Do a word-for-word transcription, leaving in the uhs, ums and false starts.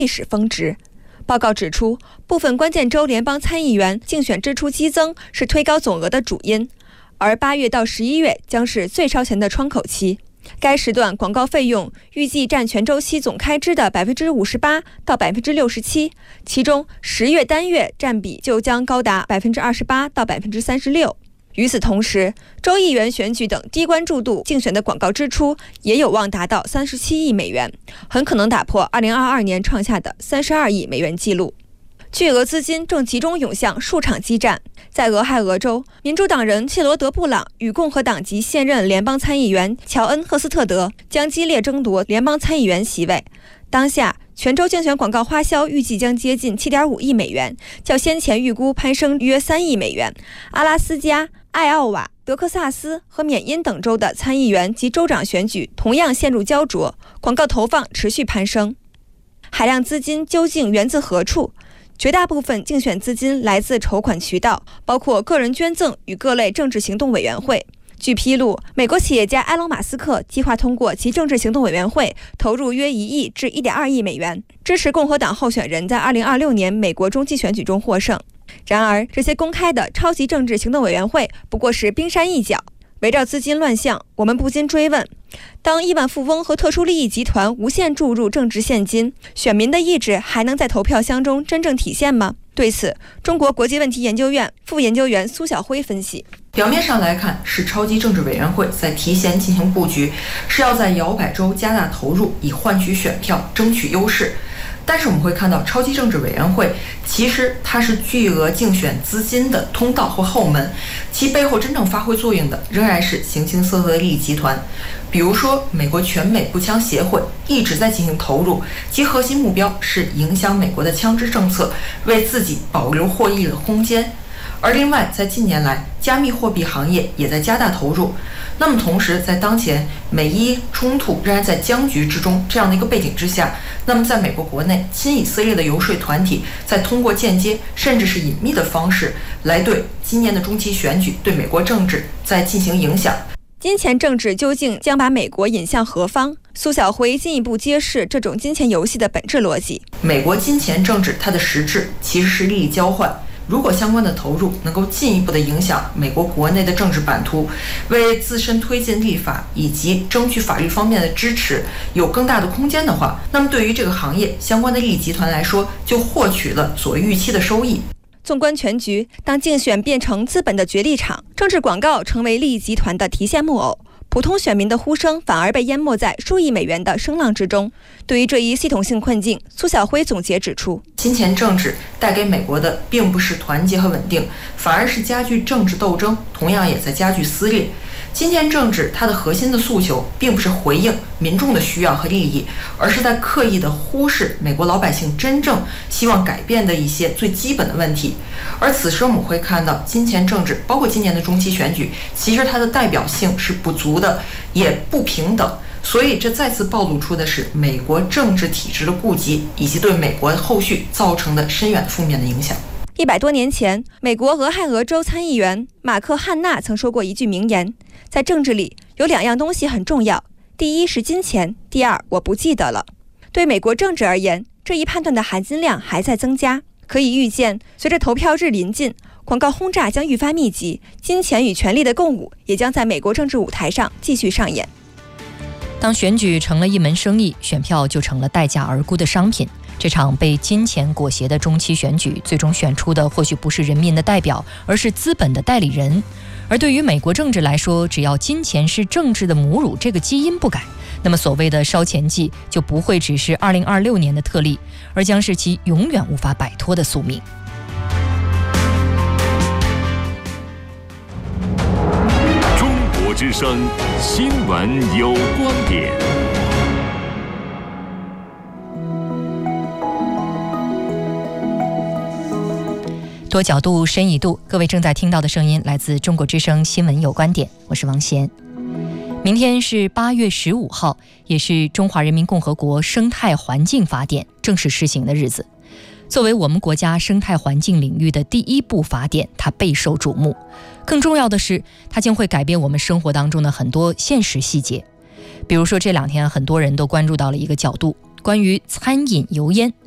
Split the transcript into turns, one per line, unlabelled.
历史峰值。报告指出，部分关键州联邦参议员竞选支出激增是推高总额的主因，而八月到十一月将是最烧钱的窗口期。该时段广告费用预计占全周期总开支的百分之五十八到百分之六十七，其中十月单月占比就将高达百分之二十八到百分之三十六。与此同时，州议员选举等低关注度竞选的广告支出也有望达到三十七亿美元，很可能打破二零二二年创下的三十二亿美元纪录。巨额资金正集中涌向数场激战。在俄亥俄州，民主党人切罗德·布朗与共和党籍现任联邦参议员乔恩·赫斯特德将激烈争夺联邦参议员席位。当下，全州竞选广告花销预计将接近 七点五亿美元，较先前预估攀升约三亿美元。阿拉斯加、艾奥瓦、德克萨斯和缅因等州的参议员及州长选举同样陷入焦灼，广告投放持续攀升。海量资金究竟源自何处？绝大部分竞选资金来自筹款渠道，包括个人捐赠与各类政治行动委员会。据披露，美国企业家埃隆·马斯克计划通过其政治行动委员会投入约一亿至 一点二亿美元，支持共和党候选人在二零二六年美国中期选举中获胜。然而，这些公开的超级政治行动委员会不过是冰山一角。围绕资金乱象，我们不禁追问：当亿万富翁和特殊利益集团无限注入政治现金，选民的意志还能在投票箱中真正体现吗？对此，中国国际问题研究院副研究员苏晓辉分析：
表面上来看，是超级政治委员会在提前进行布局，是要在摇摆州加大投入，以换取选票，争取优势。但是我们会看到，超级政治委员会其实它是巨额竞选资金的通道或后门，其背后真正发挥作用的仍然是形形色色的利益集团。比如说，美国全美步枪协会一直在进行投入，其核心目标是影响美国的枪支政策，为自己保留获益的空间。而另外，在近年来，加密货币行业也在加大投入。那么同时，在当前美伊冲突仍然在僵局之中这样的一个背景之下，那么在美国国内，亲以色列的游说团体在通过间接甚至是隐秘的方式来对今年的中期选举、对美国政治在进行影响。
金钱政治究竟将把美国引向何方？苏晓辉进一步揭示这种金钱游戏的本质逻辑。
美国金钱政治它的实质其实是利益交换。如果相关的投入能够进一步的影响美国国内的政治版图，为自身推进立法以及争取法律方面的支持有更大的空间的话，那么对于这个行业相关的利益集团来说，就获取了所预期的收益。
纵观全局，当竞选变成资本的角力场，政治广告成为利益集团的提线木偶，普通选民的呼声反而被淹没在数亿美元的声浪之中。对于这一系统性困境，苏晓辉总结指出，
金钱政治带给美国的并不是团结和稳定，反而是加剧政治斗争，同样也在加剧撕裂。金钱政治它的核心的诉求并不是回应民众的需要和利益，而是在刻意的忽视美国老百姓真正希望改变的一些最基本的问题。而此时我们会看到，金钱政治包括今年的中期选举，其实它的代表性是不足的，也不平等。所以这再次暴露出的是美国政治体制的痼疾，以及对美国后续造成的深远负面的影响。
一百多年前，美国俄亥俄州参议员马克·汉纳曾说过一句名言：在政治里有两样东西很重要，第一是金钱，第二我不记得了。对美国政治而言，这一判断的含金量还在增加。可以预见，随着投票日临近，广告轰炸将愈发密集，金钱与权力的共舞也将在美国政治舞台上继续上演。
当选举成了一门生意，选票就成了待价而沽的商品。这场被金钱裹挟的中期选举，最终选出的或许不是人民的代表，而是资本的代理人。而对于美国政治来说，只要金钱是政治的母乳这个基因不改，那么所谓的烧钱季就不会只是二零二六年的特例，而将是其永远无法摆脱的宿命。
中国之声新闻有观点。
多角度，深一度。各位正在听到的声音来自中国之声新闻有观点，我是王贤。明天是八月十五号，也是中华人民共和国生态环境法典正式施行的日子。作为我们国家生态环境领域的第一部法典，它备受瞩目。更重要的是，它将会改变我们生活当中的很多现实细节。比如说这两天很多人都关注到了一个角度，关于餐饮油烟。